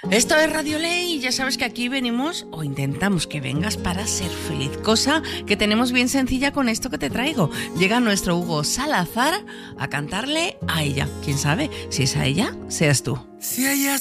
Esto es Radio Ley y ya sabes que aquí venimos o intentamos que vengas para ser feliz, cosa que tenemos bien sencilla con esto que te traigo. Llega nuestro Hugo Salazar a cantarle a ella. ¿Quién sabe? Si es a ella, seas tú. Si ella